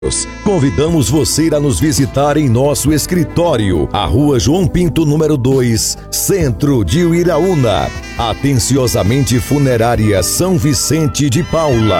Convidamos você a nos visitar em nosso escritório, a Rua João Pinto, número 2, Centro de Uiraúna. Atenciosamente Funerária São Vicente de Paula.